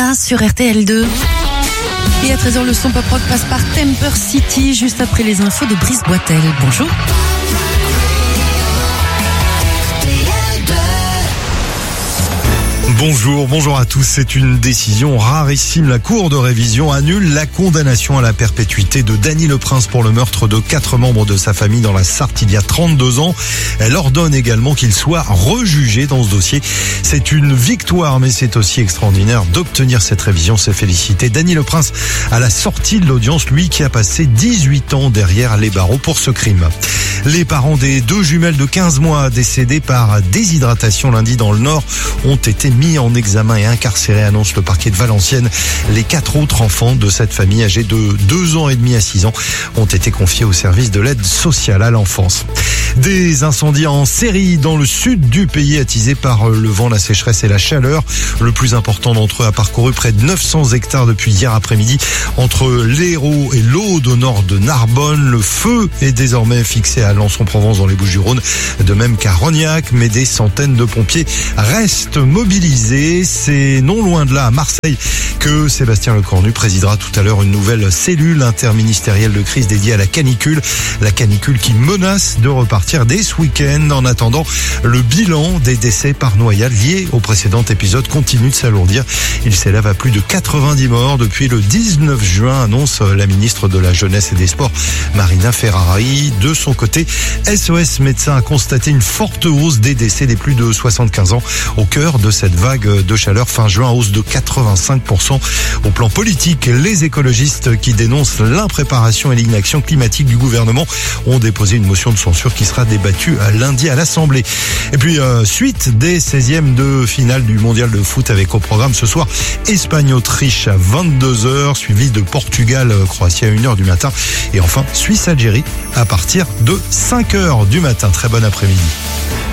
Rihanna sur RTL2. Et à 13h, le son pop rock passe par Temper City, juste après les infos de Brice Boitel. Bonjour. Bonjour à tous. C'est une décision rarissime. La Cour de révision annule la condamnation à la perpétuité de Dany Le Prince pour le meurtre de 4 membres de sa famille dans la Sarthe il y a 32 ans. Elle ordonne également qu'il soit rejugé dans ce dossier. C'est une victoire, mais c'est aussi extraordinaire d'obtenir cette révision. C'est félicité Dany Le Prince à la sortie de l'audience, lui qui a passé 18 ans derrière les barreaux pour ce crime. Les parents des 2 jumelles de 15 mois décédées par déshydratation lundi dans le Nord ont été mis en examen et incarcérés, annonce le parquet de Valenciennes. Les 4 autres enfants de cette famille âgés de 2 ans et demi à 6 ans ont été confiés au service de l'aide sociale à l'enfance. Des incendies en série dans le sud du pays attisés par le vent, la sécheresse et la chaleur. Le plus important d'entre eux a parcouru près de 900 hectares depuis hier après-midi entre l'Hérault et l'Aude au nord de Narbonne. Le feu est désormais fixé à Alençon-Provence dans les Bouches-du-Rhône, de même qu'à Rognac, mais des centaines de pompiers restent mobilisés. C'est non loin de là, à Marseille, que Sébastien Lecornu présidera tout à l'heure une nouvelle cellule interministérielle de crise dédiée à la canicule. La canicule qui menace de repartir dès ce week-end. En attendant, le bilan des décès par noyade liés au précédent épisode continue de s'alourdir. Il s'élève à plus de 90 morts depuis le 19 juin, annonce la ministre de la Jeunesse et des Sports, Marina Ferrari. De son côté, SOS Médecins a constaté une forte hausse des décès des plus de 75 ans au cœur de cette vague de chaleur fin juin, hausse de 85%. Au plan politique, les écologistes qui dénoncent l'impréparation et l'inaction climatique du gouvernement ont déposé une motion de censure qui sera débattue lundi à l'Assemblée. Et puis, suite des 16e de finale du mondial de foot avec au programme ce soir Espagne-Autriche à 22h, suivi de Portugal-Croatie à 1h du matin. Et enfin, Suisse-Algérie à partir de 5h du matin. Très bon après-midi.